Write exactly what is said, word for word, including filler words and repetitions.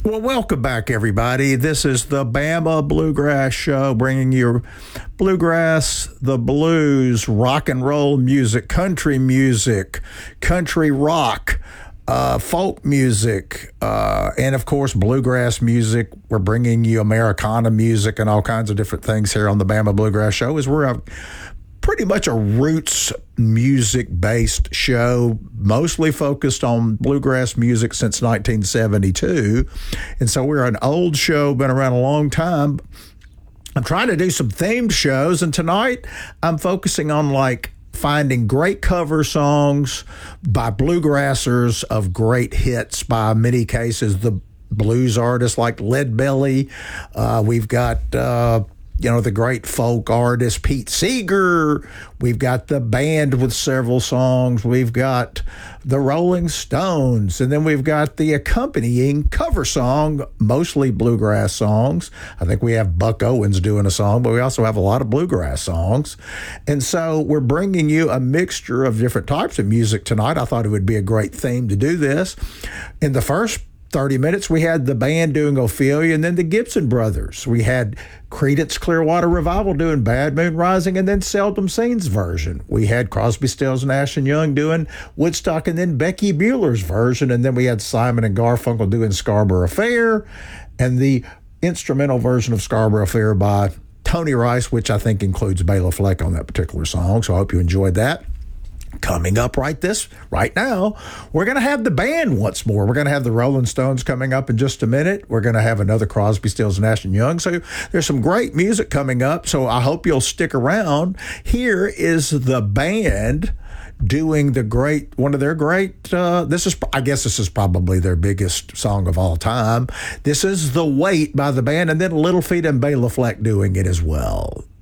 Well, welcome back, everybody. This is the Bama Bluegrass Show, bringing you bluegrass, the blues, rock and roll music, country music, country rock, uh, folk music, uh, and, of course, bluegrass music. We're bringing you Americana music and all kinds of different things here on the Bama Bluegrass Show, as we're a, pretty much a roots music-based show, mostly focused on bluegrass music since nineteen seventy-two. And so we're an old show, been around a long time. I'm trying to do some themed shows, and tonight I'm focusing on, like, finding great cover songs by bluegrassers of great hits, by many cases the blues artists like Lead Belly. Uh, we've got... Uh, You know, the great folk artist Pete Seeger. We've got the band with several songs. We've got the Rolling Stones. And then we've got the accompanying cover song, mostly bluegrass songs. I think we have Buck Owens doing a song, but we also have a lot of bluegrass songs. And so we're bringing you a mixture of different types of music tonight. I thought it would be a great theme to do this. In the first thirty minutes, we had the band doing Ophelia, and then the Gibson Brothers. We had Creedence Clearwater Revival doing Bad Moon Rising, and then Seldom Seen's version. We had Crosby, Stills, Nash and Young doing Woodstock, and then Becky Bueller's version. And then we had Simon and Garfunkel doing Scarborough Fair, and the instrumental version of Scarborough Fair by Tony Rice, which I think includes Bela Fleck on that particular song. So I hope you enjoyed that. Coming up right this right now, we're going to have the band once more. We're going to have the Rolling Stones coming up in just a minute. We're going to have another Crosby, Stills, Nash and Young. So there's some great music coming up. So I hope you'll stick around. Here is the band doing the great, one of their great, uh, this is, I guess this is probably their biggest song of all time. This is The Wait by the band, and then Little Feat and Bela Fleck doing it as well.